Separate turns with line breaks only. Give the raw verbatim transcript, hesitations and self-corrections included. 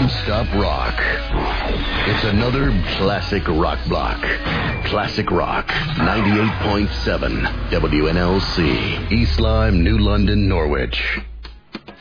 non-stop rock. It's another classic rock block. Classic Rock, ninety-eight point seven W N L C, East Lyme, New London, Norwich.